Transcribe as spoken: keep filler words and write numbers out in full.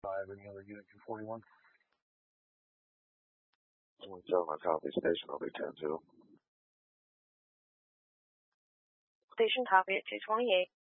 Five, any other unit two forty-one? one seven, I copy. Station, I'll be ten two. Station copy at two twenty-eight.